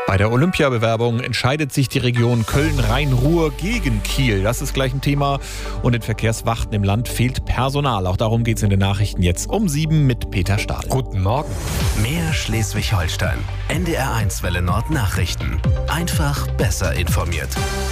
Bei der Olympiabewerbung entscheidet sich die Region Köln-Rhein-Ruhr gegen Kiel. Das ist gleich ein Thema. Und in Verkehrswachten im Land fehlt Personal. Auch darum geht es in den Nachrichten jetzt um 7 mit Peter Stahl. Guten Morgen. Mehr Schleswig-Holstein. NDR1 Welle Nord Nachrichten. Einfach besser informiert.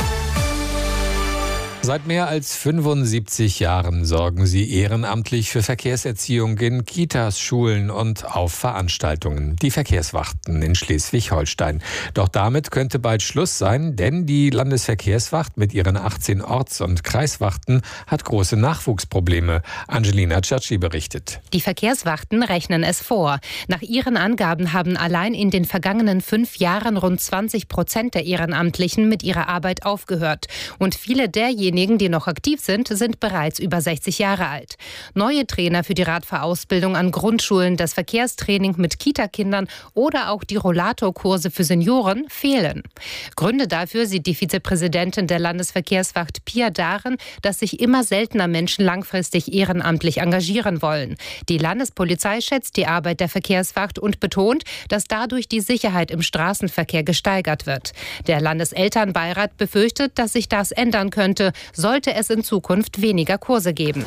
Seit mehr als 75 Jahren sorgen sie ehrenamtlich für Verkehrserziehung in Kitas, Schulen und auf Veranstaltungen. Die Verkehrswachten in Schleswig-Holstein. Doch damit könnte bald Schluss sein, denn die Landesverkehrswacht mit ihren 18 Orts- und Kreiswachten hat große Nachwuchsprobleme. Angelina Ciacci berichtet. Die Verkehrswachten rechnen es vor. Nach ihren Angaben haben allein in den vergangenen 5 Jahren rund 20% der Ehrenamtlichen mit ihrer Arbeit aufgehört. Und viele derjenigen, die noch aktiv sind, sind bereits über 60 Jahre alt. Neue Trainer für die Radfahrausbildung an Grundschulen, das Verkehrstraining mit Kitakindern oder auch die Rollatorkurse für Senioren fehlen. Gründe dafür sieht die Vizepräsidentin der Landesverkehrswacht Pia darin, dass sich immer seltener Menschen langfristig ehrenamtlich engagieren wollen. Die Landespolizei schätzt die Arbeit der Verkehrswacht und betont, dass dadurch die Sicherheit im Straßenverkehr gesteigert wird. Der Landeselternbeirat befürchtet, dass sich das ändern könnte, sollte es in Zukunft weniger Kurse geben.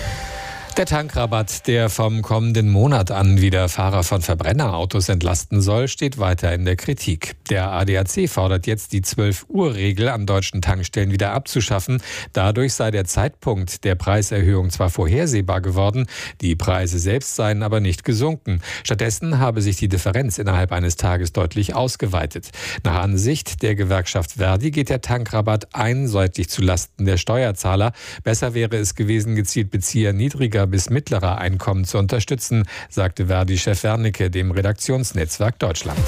Der Tankrabatt, der vom kommenden Monat an wieder Fahrer von Verbrennerautos entlasten soll, steht weiter in der Kritik. Der ADAC fordert jetzt, die 12-Uhr-Regel an deutschen Tankstellen wieder abzuschaffen. Dadurch sei der Zeitpunkt der Preiserhöhung zwar vorhersehbar geworden, die Preise selbst seien aber nicht gesunken. Stattdessen habe sich die Differenz innerhalb eines Tages deutlich ausgeweitet. Nach Ansicht der Gewerkschaft Verdi geht der Tankrabatt einseitig zulasten der Steuerzahler. Besser wäre es gewesen, gezielt Bezieher niedriger bis mittlerer Einkommen zu unterstützen, sagte Verdi-Chef Wernicke dem Redaktionsnetzwerk Deutschland.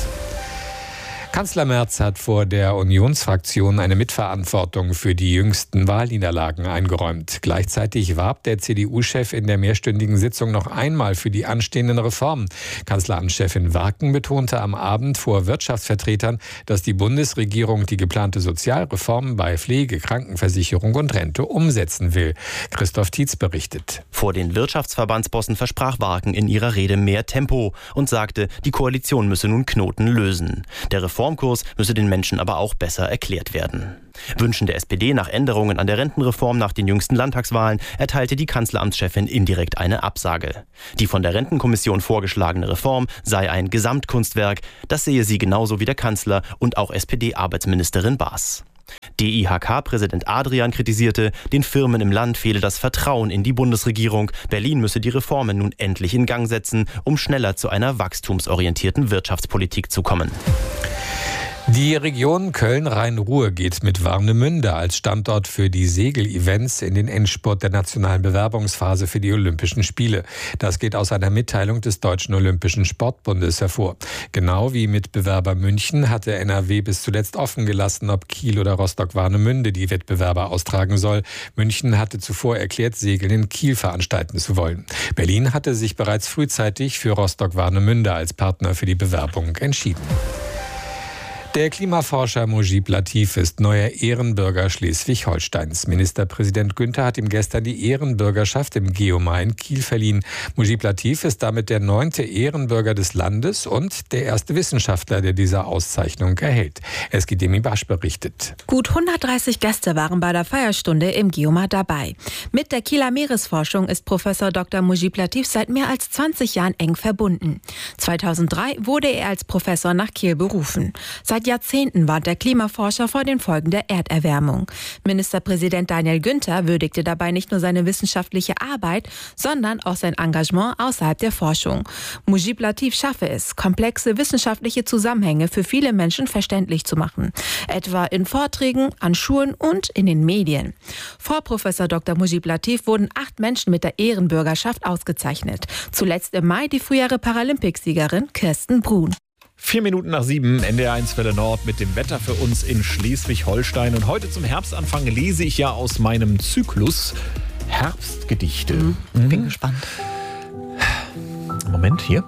Kanzler Merz hat vor der Unionsfraktion eine Mitverantwortung für die jüngsten Wahlniederlagen eingeräumt. Gleichzeitig warb der CDU-Chef in der mehrstündigen Sitzung noch einmal für die anstehenden Reformen. Kanzleramtschefin Warken betonte am Abend vor Wirtschaftsvertretern, dass die Bundesregierung die geplante Sozialreform bei Pflege, Krankenversicherung und Rente umsetzen will. Christoph Tietz berichtet. Vor den Wirtschaftsverbandsbossen versprach Warken in ihrer Rede mehr Tempo und sagte, die Koalition müsse nun Knoten lösen. Der Reformkurs müsse den Menschen aber auch besser erklärt werden. Wünschen der SPD nach Änderungen an der Rentenreform nach den jüngsten Landtagswahlen erteilte die Kanzleramtschefin indirekt eine Absage. Die von der Rentenkommission vorgeschlagene Reform sei ein Gesamtkunstwerk. Das sehe sie genauso wie der Kanzler und auch SPD-Arbeitsministerin Baas. DIHK-Präsident Adrian kritisierte, den Firmen im Land fehle das Vertrauen in die Bundesregierung. Berlin müsse die Reformen nun endlich in Gang setzen, um schneller zu einer wachstumsorientierten Wirtschaftspolitik zu kommen. Die Region Köln-Rhein-Ruhr geht mit Warnemünde als Standort für die Segel-Events in den Endspurt der nationalen Bewerbungsphase für die Olympischen Spiele. Das geht aus einer Mitteilung des Deutschen Olympischen Sportbundes hervor. Genau wie Mitbewerber München hatte NRW bis zuletzt offen gelassen, ob Kiel oder Rostock-Warnemünde die Wettbewerber austragen soll. München hatte zuvor erklärt, Segeln in Kiel veranstalten zu wollen. Berlin hatte sich bereits frühzeitig für Rostock-Warnemünde als Partner für die Bewerbung entschieden. Der Klimaforscher Mujib Latif ist neuer Ehrenbürger Schleswig-Holsteins. Ministerpräsident Günther hat ihm gestern die Ehrenbürgerschaft im Geomar in Kiel verliehen. Mujib Latif ist damit der 9. Ehrenbürger des Landes und der erste Wissenschaftler, der diese Auszeichnung erhält. Eskidemi Basch berichtet. Gut 130 Gäste waren bei der Feierstunde im Geomar dabei. Mit der Kieler Meeresforschung ist Professor Dr. Mujib Latif seit mehr als 20 Jahren eng verbunden. 2003 wurde er als Professor nach Kiel berufen. Seit Jahrzehnten warnt der Klimaforscher vor den Folgen der Erderwärmung. Ministerpräsident Daniel Günther würdigte dabei nicht nur seine wissenschaftliche Arbeit, sondern auch sein Engagement außerhalb der Forschung. Mujib Latif schaffe es, komplexe wissenschaftliche Zusammenhänge für viele Menschen verständlich zu machen. Etwa in Vorträgen, an Schulen und in den Medien. Vor Professor Dr. Mujib Latif wurden 8 Menschen mit der Ehrenbürgerschaft ausgezeichnet. Zuletzt im Mai die frühere Paralympicsiegerin Kirsten Brun. 4 Minuten nach 7, NDR1 Welle Nord mit dem Wetter für uns in Schleswig-Holstein. Und heute zum Herbstanfang lese ich ja aus meinem Zyklus Herbstgedichte. Bin gespannt. Moment, hier.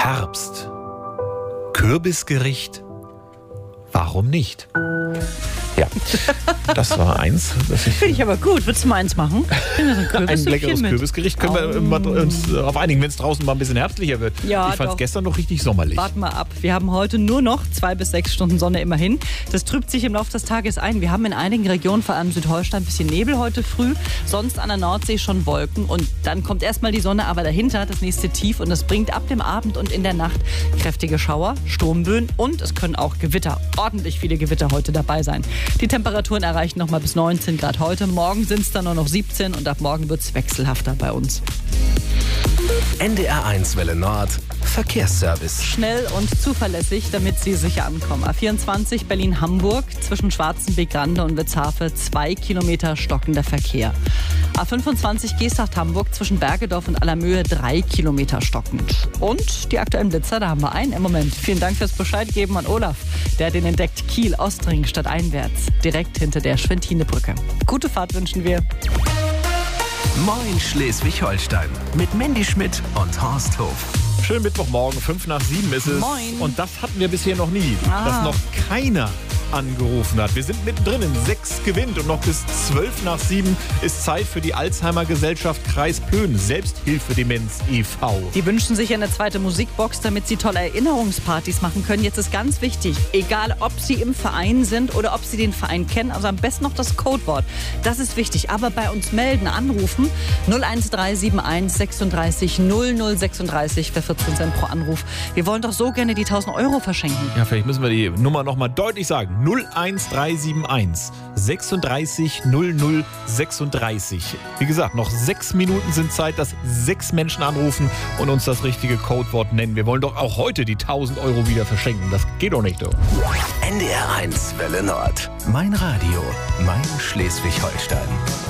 Herbst. Kürbisgericht. Warum nicht? Ja, das war eins. Finde ich aber gut. Würdest du mal eins machen? Ein leckeres Kürbisgericht können wir uns darauf einigen, wenn es draußen mal ein bisschen herbstlicher wird. Ja, ich fand es doch. Gestern noch richtig sommerlich. Warten wir ab. Wir haben heute nur noch 2 bis 6 Stunden Sonne immerhin. Das trübt sich im Laufe des Tages ein. Wir haben in einigen Regionen, vor allem Südholstein, ein bisschen Nebel heute früh. Sonst an der Nordsee schon Wolken. Und dann kommt erstmal die Sonne, aber dahinter das nächste Tief. Und das bringt ab dem Abend und in der Nacht kräftige Schauer, Sturmböen und es können auch Gewitter, ordentlich viele Gewitter heute dabei sein. Die Temperaturen erreichen noch mal bis 19 Grad heute. Morgen sind es dann nur noch 17 und ab morgen wird es wechselhafter bei uns. NDR1 Welle Nord, Verkehrsservice. Schnell und zuverlässig, damit Sie sicher ankommen. A24 Berlin-Hamburg zwischen Schwarzenbeek-Grande und Witzhafe 2 Kilometer stockender Verkehr. A25 Geesthacht-Hamburg zwischen Bergedorf und Allermöhe 3 Kilometer stockend. Und die aktuellen Blitzer, da haben wir einen im Moment. Vielen Dank fürs Bescheid geben an Olaf. Der hat den entdeckt. Kiel-Ostring statt einwärts. Direkt hinter der Schwentinebrücke. Gute Fahrt wünschen wir. Moin Schleswig-Holstein mit Mandy Schmidt und Horst Hof. Schönen Mittwochmorgen, 6:55 ist es. Moin. Und das hatten wir bisher noch nie, dass noch keiner angerufen hat. Wir sind mittendrin in 6 gewinnt und noch bis 7:12 ist Zeit für die Alzheimer-Gesellschaft Kreis Plön, Selbsthilfedemenz e.V. Die wünschen sich eine zweite Musikbox, damit sie tolle Erinnerungspartys machen können. Jetzt ist ganz wichtig, egal ob sie im Verein sind oder ob sie den Verein kennen, also am besten noch das Codewort. Das ist wichtig. Aber bei uns melden, anrufen 01371 36 0036 für 14 Cent pro Anruf. Wir wollen doch so gerne die 1.000 Euro verschenken. Ja, vielleicht müssen wir die Nummer noch mal deutlich sagen. 01371 36 0036. Wie gesagt, noch 6 Minuten sind Zeit, dass 6 Menschen anrufen und uns das richtige Codewort nennen. Wir wollen doch auch heute die 1.000 Euro wieder verschenken. Das geht doch nicht, doch. NDR1 Welle Nord. Mein Radio, mein Schleswig-Holstein.